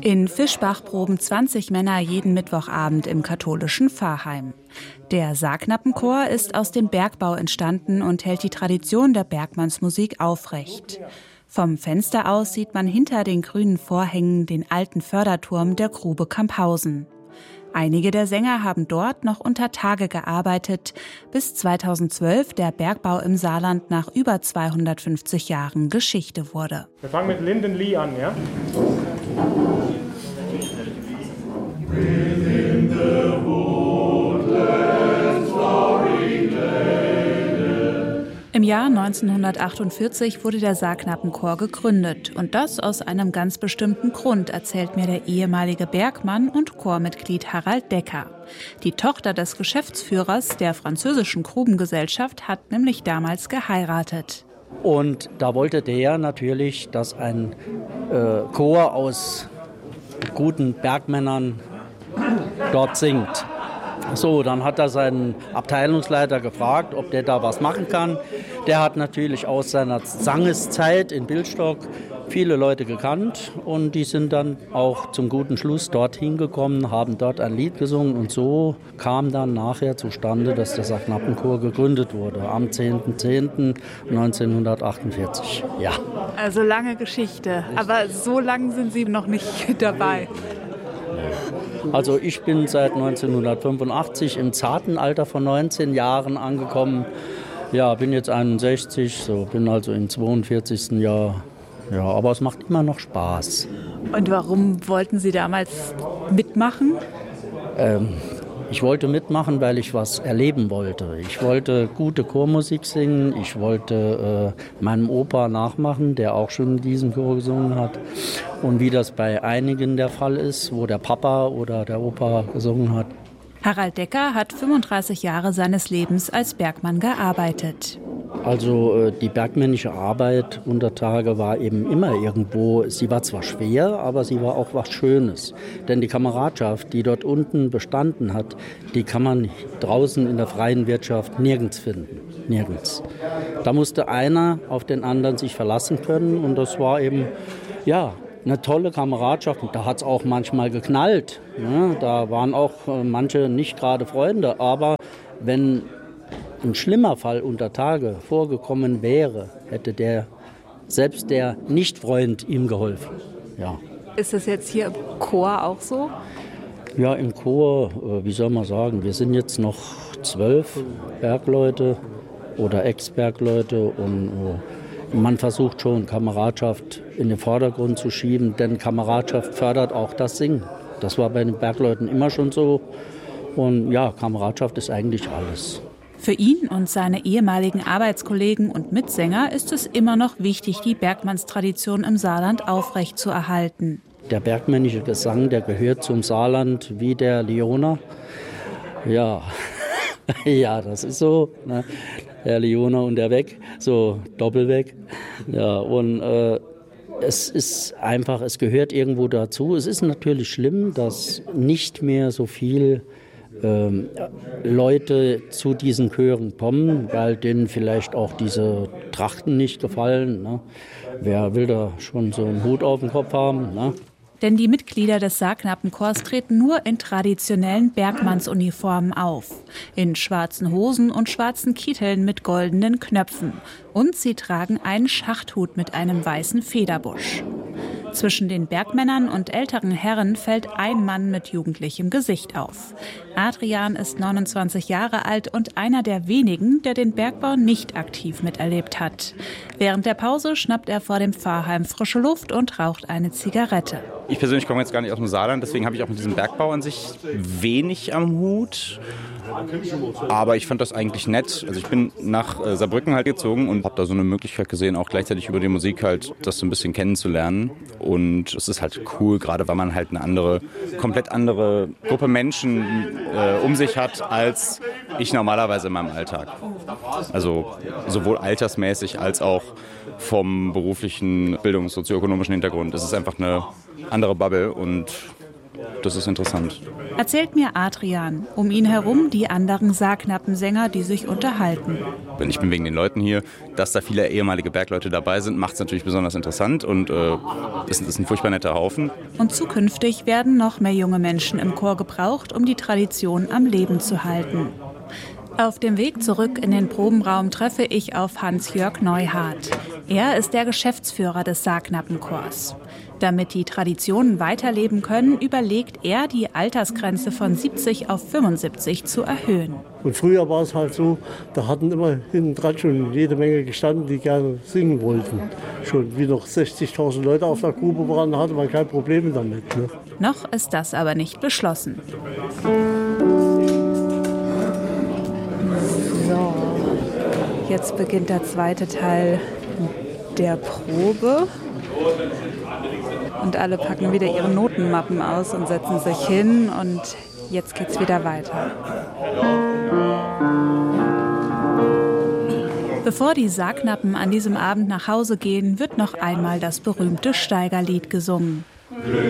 In Fischbach proben 20 Männer jeden Mittwochabend im katholischen Pfarrheim. Der Saarknappenchor ist aus dem Bergbau entstanden und hält die Tradition der Bergmannsmusik aufrecht. Vom Fenster aus sieht man hinter den grünen Vorhängen den alten Förderturm der Grube Camphausen. Einige der Sänger haben dort noch unter Tage gearbeitet, bis 2012 der Bergbau im Saarland nach über 250 Jahren Geschichte wurde. Wir fangen mit Linden Lee an, ja? Im Jahr 1948 wurde der Saarknappenchor gegründet. Und das aus einem ganz bestimmten Grund, erzählt mir der ehemalige Bergmann und Chormitglied Harald Decker. Die Tochter des Geschäftsführers der französischen Grubengesellschaft hat nämlich damals geheiratet. Und da wollte der natürlich, dass ein Chor aus guten Bergmännern dort singt. So, dann hat er seinen Abteilungsleiter gefragt, ob der da was machen kann. Der hat natürlich aus seiner Sangeszeit in Billstock viele Leute gekannt und die sind dann auch zum guten Schluss dorthin gekommen, haben dort ein Lied gesungen und so kam dann nachher zustande, dass der Saarknappenchor gegründet wurde am 10.10.1948. Ja. Also lange Geschichte, aber so lange sind Sie noch nicht dabei. Also ich bin seit 1985 im zarten Alter von 19 Jahren angekommen. Ja, bin jetzt 61, so bin also im 42. Jahr. Ja, aber es macht immer noch Spaß. Und warum wollten Sie damals mitmachen? Ich wollte mitmachen, weil ich was erleben wollte. Ich wollte gute Chormusik singen. Ich wollte meinem Opa nachmachen, der auch schon in diesem Chor gesungen hat. Und wie das bei einigen der Fall ist, wo der Papa oder der Opa gesungen hat. Harald Decker hat 35 Jahre seines Lebens als Bergmann gearbeitet. Also die bergmännische Arbeit unter Tage war eben immer irgendwo, sie war zwar schwer, aber sie war auch was Schönes. Denn die Kameradschaft, die dort unten bestanden hat, die kann man draußen in der freien Wirtschaft nirgends finden. Nirgends. Da musste einer auf den anderen sich verlassen können und das war eben, ja, eine tolle Kameradschaft. Und da hat es auch manchmal geknallt. Ja, da waren auch manche nicht gerade Freunde, aber wenn ein schlimmer Fall unter Tage vorgekommen wäre, hätte selbst der Nicht-Freund ihm geholfen. Ja. Ist das jetzt hier im Chor auch so? Ja, im Chor, wie soll man sagen, wir sind jetzt noch 12 Bergleute oder Ex-Bergleute und man versucht schon, Kameradschaft in den Vordergrund zu schieben, denn Kameradschaft fördert auch das Singen. Das war bei den Bergleuten immer schon so und ja, Kameradschaft ist eigentlich alles. Für ihn und seine ehemaligen Arbeitskollegen und Mitsänger ist es immer noch wichtig, die Bergmannstradition im Saarland aufrechtzuerhalten. Der bergmännische Gesang, der gehört zum Saarland wie der Lioner. Ja, ja, das ist so. Ne? Der Lioner und der Weg, so Doppelweg. Ja, und es ist einfach, es gehört irgendwo dazu. Es ist natürlich schlimm, dass nicht mehr so viel Leute zu diesen Chören kommen, weil denen vielleicht auch diese Trachten nicht gefallen. Ne? Wer will da schon so einen Hut auf dem Kopf haben? Ne? Denn die Mitglieder des Saarknappenchors treten nur in traditionellen Bergmannsuniformen auf. In schwarzen Hosen und schwarzen Kitteln mit goldenen Knöpfen. Und sie tragen einen Schachthut mit einem weißen Federbusch. Zwischen den Bergmännern und älteren Herren fällt ein Mann mit jugendlichem Gesicht auf. Adrian ist 29 Jahre alt und einer der wenigen, der den Bergbau nicht aktiv miterlebt hat. Während der Pause schnappt er vor dem Pfarrheim frische Luft und raucht eine Zigarette. Ich persönlich komme jetzt gar nicht aus dem Saarland, deswegen habe ich auch mit diesem Bergbau an sich wenig am Hut. Aber ich fand das eigentlich nett. Also ich bin nach Saarbrücken halt gezogen und habe da so eine Möglichkeit gesehen, auch gleichzeitig über die Musik halt das so ein bisschen kennenzulernen. Und es ist halt cool, gerade weil man halt eine komplett andere Gruppe Menschen um sich hat, als ich normalerweise in meinem Alltag. Also sowohl altersmäßig als auch vom beruflichen, bildungs- sozioökonomischen Hintergrund. Es ist einfach eine andere Bubble und das ist interessant. Erzählt mir Adrian. Um ihn herum die anderen Saarknappensänger, die sich unterhalten. Ich bin wegen den Leuten hier. Dass da viele ehemalige Bergleute dabei sind, macht es natürlich besonders interessant und es ist ein furchtbar netter Haufen. Und zukünftig werden noch mehr junge Menschen im Chor gebraucht, um die Tradition am Leben zu halten. Auf dem Weg zurück in den Probenraum treffe ich auf Hans-Jörg Neuhardt. Er ist der Geschäftsführer des Saarknappenchors. Damit die Traditionen weiterleben können, überlegt er, die Altersgrenze von 70 auf 75 zu erhöhen. Und früher war es halt so, da hatten immer hinten dran schon jede Menge gestanden, die gerne singen wollten. Schon wie noch 60.000 Leute auf der Grube waren, da hatte man kein Problem damit. Ne? Noch ist das aber nicht beschlossen. So, jetzt beginnt der zweite Teil der Probe. Und alle packen wieder ihre Notenmappen aus und setzen sich hin. Und jetzt geht's wieder weiter. Bevor die Saarknappen an diesem Abend nach Hause gehen, wird noch einmal das berühmte Steigerlied gesungen.